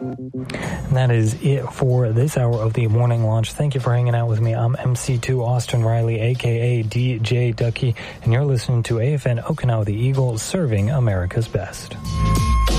And that is it for this hour of the Morning Launch. Thank you for hanging out with me. I'm MC2 Austin Riley, a.k.a. DJ Ducky, and you're listening to AFN Okinawa the Eagle, serving America's best.